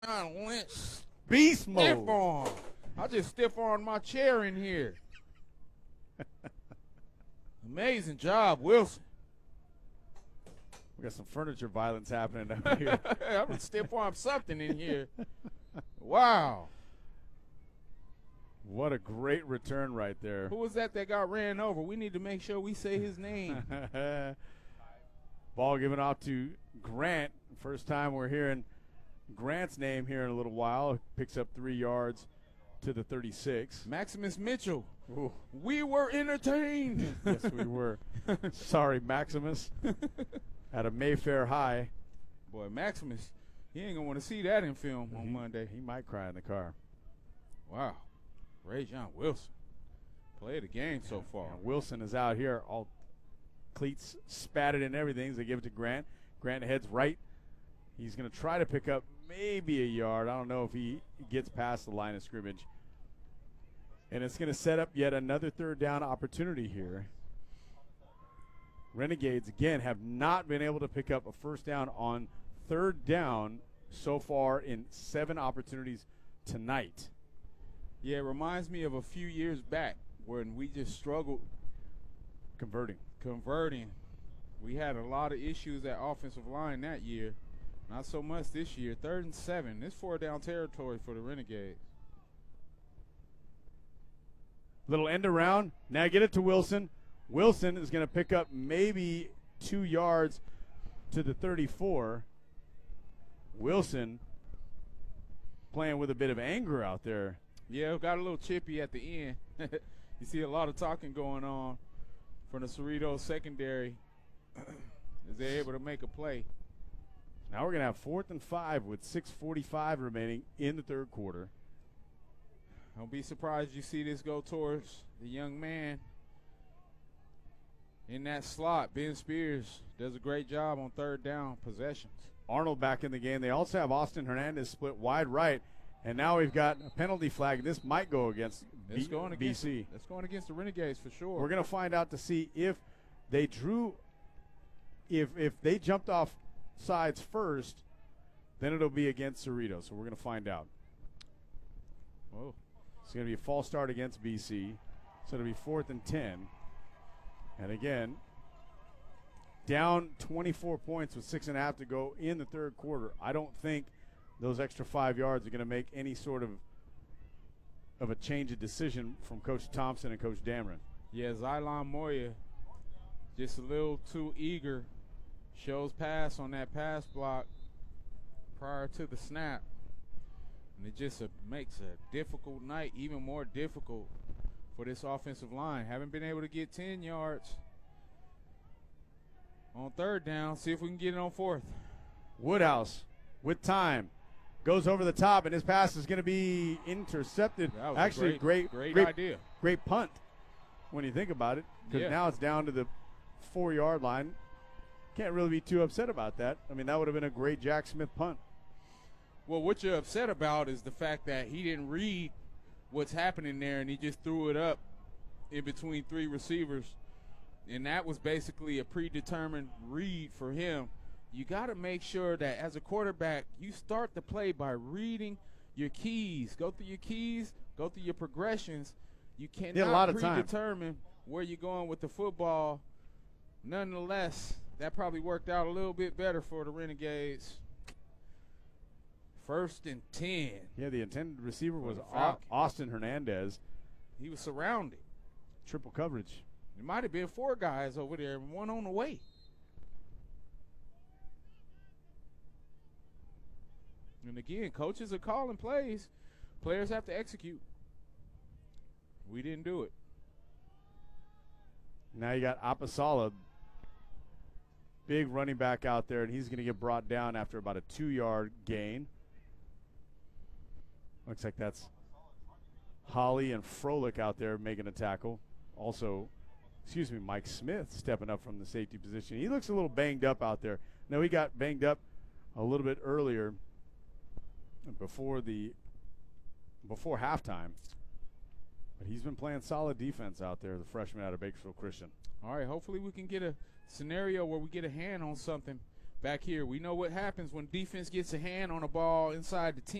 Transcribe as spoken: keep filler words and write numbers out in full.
I went Beast stiff mode. arm. I just stiff armed my chair in here. Amazing job, Wilson. We got some furniture violence happening down here. I'm gonna stiff arm something in here. Wow. What a great return right there. Who was that that got ran over? We need to make sure we say his name. Ball given off to Grant. First time we're hearing Grant's name here in a little while. Picks up three yards to the thirty-six. Maximus Mitchell. Ooh. We were entertained. Yes, we were. Sorry, Maximus. At a Mayfair High. Boy, Maximus, he ain't going to want to see that in film on he, Monday. He might cry in the car. Wow. Ray John Wilson. Play of the game so far. And Wilson is out here, all cleats spatted and everything as they give it to Grant. Grant heads right. He's going to try to pick up maybe a yard. I don't know if he gets past the line of scrimmage. And it's going to set up yet another third down opportunity here. Renegades, again, have not been able to pick up a first down on third down so far in seven opportunities tonight. Yeah, it reminds me of a few years back when we just struggled converting. Converting. We had a lot of issues at offensive line that year. Not so much this year. Third and seven. This four down territory for the Renegades. Little end around. Now get it to Wilson. Wilson is going to pick up maybe two yards to the thirty-four. Wilson playing with a bit of anger out there. Yeah, got a little chippy at the end. You see a lot of talking going on from the Cerritos secondary as they're able to make a play. Now we're going to have fourth and five with six forty-five remaining in the third quarter. Don't be surprised you see this go towards the young man in that slot. Ben Spears does a great job on third down possessions. Arnold back in the game. They also have Austin Hernandez split wide right. And now we've got a penalty flag. This might go against it's B- going against, B C. It's going against the Renegades for sure. We're going to find out to see if they drew, if if they jumped off sides first, then it'll be against Cerritos. So we're going to find out. Whoa. It's going to be a false start against B C. So it'll be fourth and ten. And again, down twenty-four points with six and a half to go in the third quarter. I don't think those extra five yards are going to make any sort of of a change of decision from Coach Thompson and Coach Dameron. Yeah, Xylon Moya just a little too eager. Shows pass on that pass block prior to the snap. And it just uh, makes a difficult night even more difficult for this offensive line. Haven't been able to get ten yards on third down. See if we can get it on fourth. Woodhouse with time. Goes over the top, and his pass is going to be intercepted. That was Actually, a great, great, great, great idea. Great punt when you think about it. Because Yeah. now it's down to the four-yard line. Can't really be too upset about that. I mean, that would have been a great Jack Smith punt. Well, what you're upset about is the fact that he didn't read what's happening there, and he just threw it up in between three receivers. And that was basically a predetermined read for him. You got to make sure that as a quarterback, you start the play by reading your keys. Go through your keys, go through your progressions. You a cannot lot of time. predetermine where you're going with the football. Nonetheless, that probably worked out a little bit better for the Renegades. First and ten. Yeah, the intended receiver was the Au- Falcons. Austin Hernandez. He was surrounded. Triple coverage. There might have been four guys over there and one on the way. And again, coaches are calling plays. Players have to execute. We didn't do it. Now you got Apasala, big running back out there, and he's going to get brought down after about a two-yard gain. Looks like that's Holly and Froelich out there making a tackle. Also, excuse me, Mike Smith stepping up from the safety position. He looks a little banged up out there. No, he got banged up a little bit earlier before the before halftime. But he's been playing solid defense out there, the freshman out of Bakersfield Christian. All right, hopefully we can get a scenario where we get a hand on something back here, we know what happens when defense gets a hand on a ball inside the ten.